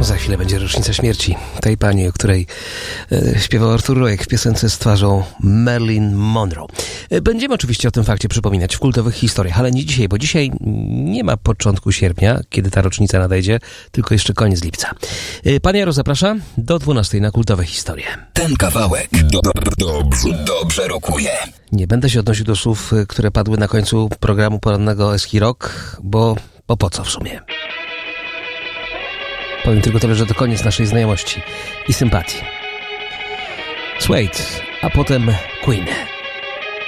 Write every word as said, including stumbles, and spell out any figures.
Za chwilę będzie rocznica śmierci tej pani, o której e, śpiewał Artur Rojek w piosence z twarzą Marilyn Monroe. E, będziemy oczywiście o tym fakcie przypominać w kultowych historiach, ale nie dzisiaj, bo dzisiaj nie ma początku sierpnia, kiedy ta rocznica nadejdzie, tylko jeszcze koniec lipca. E, Pan Jaro zaprasza do dwunastej na kultowe historie. Ten kawałek do, do, dobrze, dobrze rokuje. Nie będę się odnosił do słów, które padły na końcu programu porannego Eski Rock, bo, bo po co w sumie? Powiem tylko tyle, że to koniec naszej znajomości i sympatii. Suede, a potem Queen.